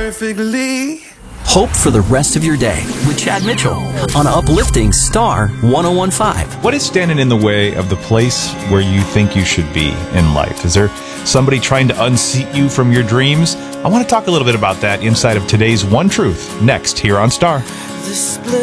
perfectly. Hope for the rest of your day with Chad Mitchell on Uplifting Star 1015. What is standing in the way of the place where you think you should be in life? Is there somebody trying to unseat you from your dreams? I want to talk a little bit about that inside of today's One Truth, next here on Star.